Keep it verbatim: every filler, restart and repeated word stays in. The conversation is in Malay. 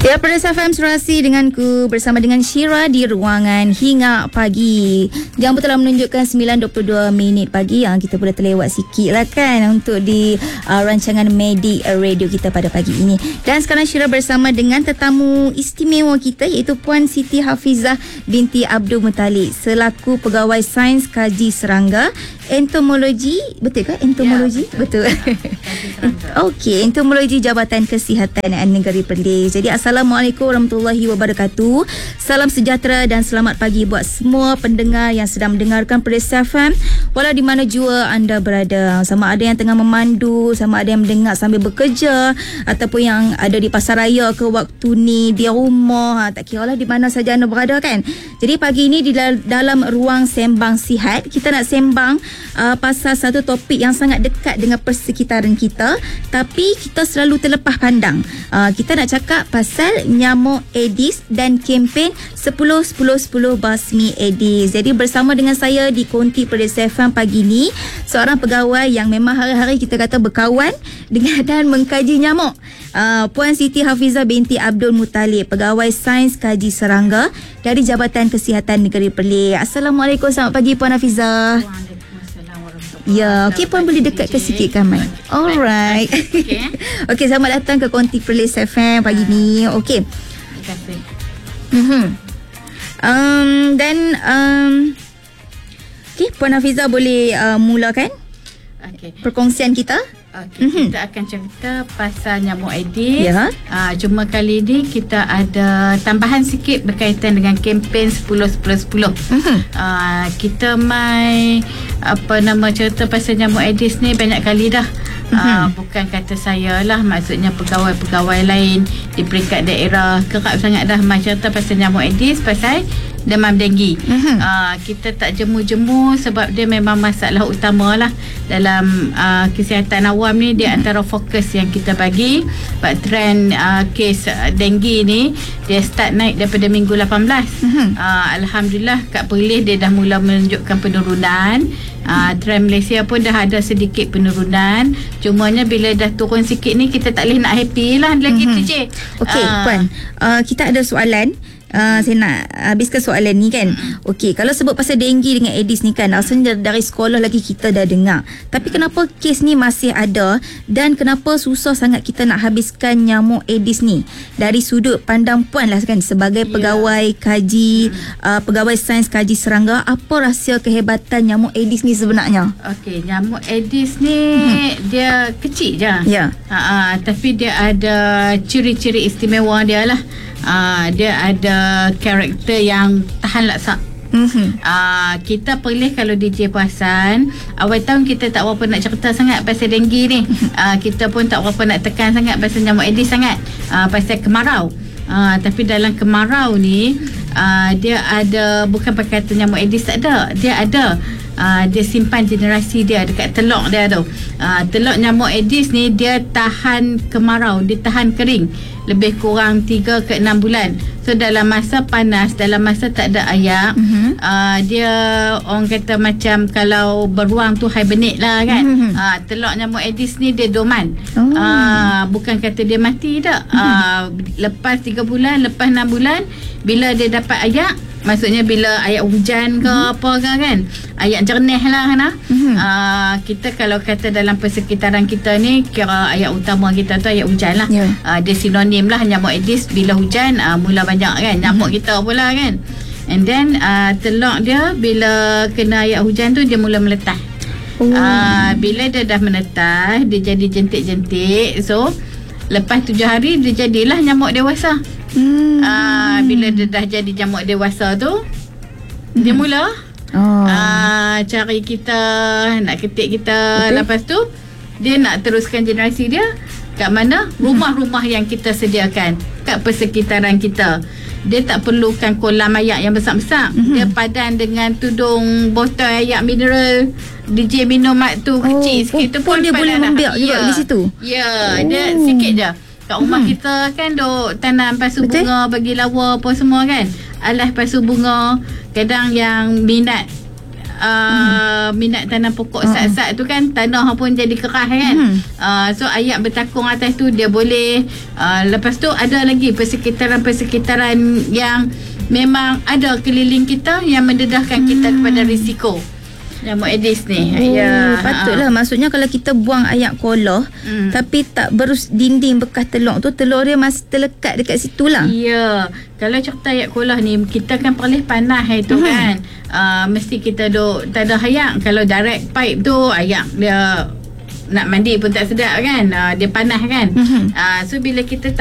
Ya, Perlis F M Surasi denganku bersama dengan Syira di ruangan hingga pagi. Jam telah menunjukkan sembilan dua puluh dua minit pagi. Yang kita boleh terlewat sikit lah kan untuk di uh, rancangan Medik Radio kita pada pagi ini. Dan sekarang Syira bersama dengan tetamu istimewa kita iaitu Puan Siti Hafizah binti Abdul Muttalib selaku Pegawai Sains Kaji Serangga Entomologi. Betul ke? Entomologi? Ya, betul. betul. Okey, Entomologi Jabatan Kesihatan Negeri Perlis. Jadi Assalamualaikum warahmatullahi wabarakatuh. Salam sejahtera dan selamat pagi buat semua pendengar yang sedang mendengarkan Perlis F M walau di mana jua anda berada. Sama ada yang tengah memandu, sama ada yang mendengar sambil bekerja, ataupun yang ada di pasar raya ke waktu ni di rumah, tak kira lah di mana saja anda berada kan. Jadi pagi ini di dalam ruang sembang sihat kita nak sembang uh, pasal satu topik yang sangat dekat dengan persekitaran kita, tapi kita selalu terlepas pandang. Uh, kita nak cakap pasal nyamuk Aedes dan kempen sepuluh sepuluh sepuluh basmi Aedes. Jadi bersama dengan saya di Konti Perlis F M pagi ni seorang pegawai yang memang hari-hari kita kata berkawan dengan dan mengkaji nyamuk. Uh, Puan Siti Hafizah binti Abdul Muttalib, Pegawai Sains Kaji Serangga dari Jabatan Kesihatan Negeri Perlis. Assalamualaikum, selamat pagi Puan Hafizah. Ya, okey, Puan boleh dekatkan sikit kan mic. Alright. Okey. Okey, selamat datang ke Konti Perlis F M pagi ni. Okey. Terima kasih. Mhm. Um dan um okey, Puan Hafizah boleh uh, mulakan? Okey. Perkongsian kita? Okey, mm-hmm. kita akan cerita pasal nyamuk Aedes. Ya. Uh, cuma kali ni kita ada tambahan sikit berkaitan dengan kempen sepuluh sepuluh sepuluh. Mm-hmm. Uh, kita mai apa nama cerita pasal nyamuk Aedes ni banyak kali dah. Mm-hmm. Uh, bukan kata saya lah, maksudnya pegawai-pegawai lain di peringkat daerah kerap sangat dah mai cerita pasal nyamuk Aedes, pasal demam denggi. Mm-hmm. Uh, kita tak jemu-jemu sebab dia memang masalah utama lah dalam uh, kesihatan awam ni. Dia mm-hmm. antara fokus yang kita bagi. Sebab trend uh, kes uh, denggi ni dia start naik daripada minggu lapan belas. Mm-hmm. uh, Alhamdulillah kat Perlis dia dah mula menunjukkan penurunan. Uh, trend Malaysia pun dah ada sedikit penurunan. Cumanya bila dah turun sikit ni kita tak boleh nak happy lah lagi mm-hmm. tu je. Okey, uh, Puan, uh, kita ada soalan. Uh, saya nak habiskan soalan ni kan. Okey, kalau sebut pasal denggi dengan Aedes ni kan, asalnya dari sekolah lagi kita dah dengar. Tapi kenapa kes ni masih ada dan kenapa susah sangat kita nak habiskan nyamuk Aedes ni? Dari sudut pandang Puan lah kan, sebagai yeah. pegawai kaji, uh, pegawai sains kaji serangga, apa rahsia kehebatan nyamuk Aedes ni sebenarnya? Okey, nyamuk Aedes ni hmm. dia kecil je. Ya. Yeah. Ha, tapi dia ada ciri-ciri istimewa dia lah. Uh, dia ada karakter yang tahan laksa. Mm-hmm. Uh, kita Perlis kalau D J Perasan, awal tahun kita tak berapa nak cerita sangat pasal denggi ni. uh, Kita pun tak berapa nak tekan sangat pasal nyamuk Aedes sangat, uh, pasal kemarau. uh, Tapi dalam kemarau ni uh, dia ada, bukan perkataan nyamuk Aedes tak ada, dia ada. Uh, dia simpan generasi dia dekat telok dia tu. uh, Telok nyamuk Aedes ni dia tahan kemarau, dia tahan kering lebih kurang tiga ke enam bulan. So dalam masa panas, dalam masa tak ada air, mm-hmm. uh, dia orang kata macam kalau beruang tu hibernate lah kan. mm-hmm. uh, Telok nyamuk Aedes ni dia dorman. oh. uh, Bukan kata dia mati tak. mm-hmm. uh, Lepas tiga bulan, lepas enam bulan, bila dia dapat air, maksudnya bila ayat hujan ke mm-hmm. apa ke kan, ayat jernih lah nah. mm-hmm. uh, Kita kalau kata dalam persekitaran kita ni, kira ayat utama kita tu ayat hujan lah. yeah. uh, Dia sinonim lah nyamuk Aedes. Bila hujan uh, mula banyak kan nyamuk mm-hmm. kita pula kan. And then uh, telok dia bila kena ayat hujan tu dia mula meletas. oh. uh, Bila dia dah menetas, dia jadi jentik-jentik. So lepas tujuh hari dia jadilah nyamuk dewasa. Hmm. Uh, bila dia dah jadi nyamuk dewasa tu, hmm. dia mula oh. uh, cari kita, nak ketik kita. Okay. Lepas tu dia nak teruskan generasi dia kat mana? Rumah-rumah yang kita sediakan kat persekitaran kita. Dia tak perlukan kolam air yang besar-besar. Mm-hmm. Dia padan dengan tudung botol air mineral D J minum mak tu, oh, kecil sikit. Oh, tu pun dia boleh membiak juga ya. Di situ. Ya, oh. dia sikit je. Kat rumah hmm. kita kan duk tanam pasu Betul? bunga, bagi lawa apa semua kan. Alas pasu bunga. Kadang yang minat uh, minat tanam pokok Hmm. sat-sat tu kan, tanah pun jadi keras kan. Hmm. Uh, so ayak bertakung atas tu dia boleh. Uh, lepas tu ada lagi persekitaran-persekitaran yang memang ada keliling kita yang mendedahkan kita kepada risiko nyamuk Aedes ni. Oh, Ya, patutlah. ha. Maksudnya kalau kita buang ayak kolah Hmm. tapi tak berus dinding bekas telur tu, telur dia masih terlekat dekat situ lah. Ya, kalau cerita ayak kolah ni kita kan perlis panas itu Hmm. kan. Uh, mesti kita duk tak ada ayak. Kalau direct pipe tu ayak dia nak mandi pun tak sedap kan. Uh, dia panas kan. Mhm. Uh, so bila kita